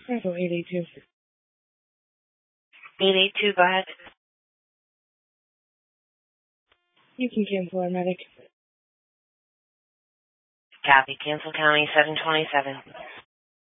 Bravo 882. 882, go ahead. You can cancel our medic. Copy. Cancel County 727.